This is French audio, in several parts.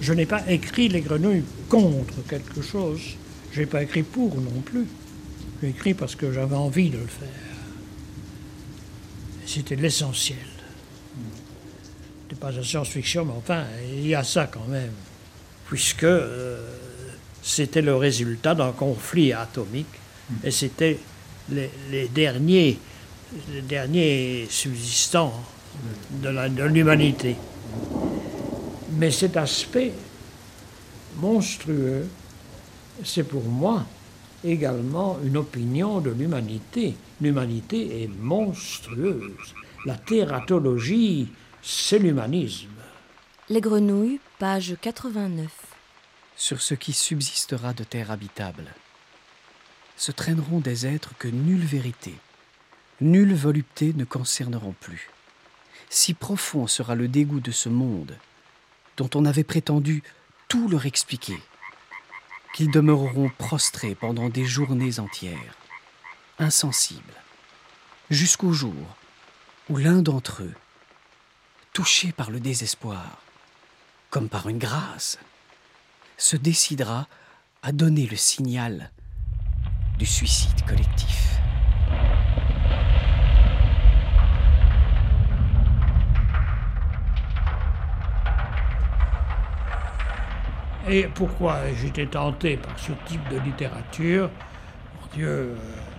Je n'ai pas écrit Les Grenouilles contre quelque chose. Je n'ai pas écrit pour non plus. J'ai écrit parce que j'avais envie de le faire. C'était l'essentiel. C'était pas de la science-fiction, mais enfin, il y a ça quand même. Puisque c'était le résultat d'un conflit atomique. Et c'était les derniers subsistants de l'humanité. Mais cet aspect monstrueux, c'est pour moi également une opinion de l'humanité. L'humanité est monstrueuse. La tératologie, c'est l'humanisme. Les Grenouilles, page 89. Sur ce qui subsistera de terre habitable, se traîneront des êtres que nulle vérité, nulle volupté ne concerneront plus. Si profond sera le dégoût de ce monde, dont on avait prétendu tout leur expliquer, qu'ils demeureront prostrés pendant des journées entières, insensibles, jusqu'au jour où l'un d'entre eux, touché par le désespoir, comme par une grâce, se décidera à donner le signal du suicide collectif. Et pourquoi j'étais tenté par ce type de littérature? Mon Dieu,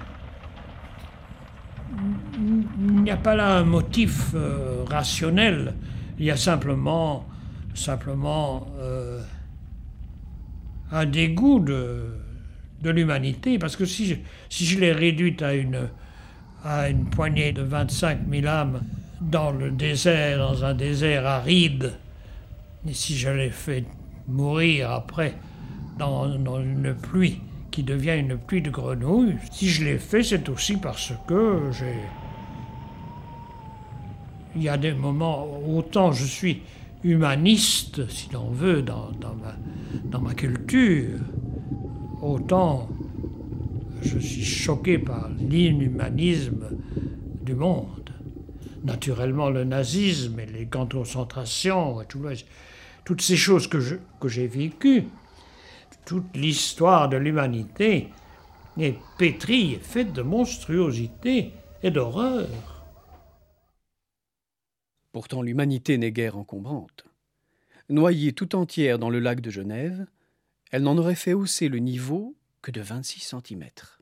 il n'y a pas là un motif rationnel. Il y a simplement un dégoût de l'humanité. Parce que si je l'ai réduite à une poignée de 25 000 âmes dans le désert, dans un désert aride, et si je l'ai fait mourir après dans une pluie qui devient une pluie de grenouilles, si je l'ai fait, c'est aussi parce que il y a des moments, autant je suis humaniste, si l'on veut, dans ma culture, autant je suis choqué par l'inhumanisme du monde. Naturellement, le nazisme et les camps de concentration, et toutes ces choses que j'ai vécues, toute l'histoire de l'humanité est pétrie, est faite de monstruosité et d'horreur. Pourtant, l'humanité n'est guère encombrante. Noyée tout entière dans le lac de Genève, elle n'en aurait fait hausser le niveau que de 26 cm.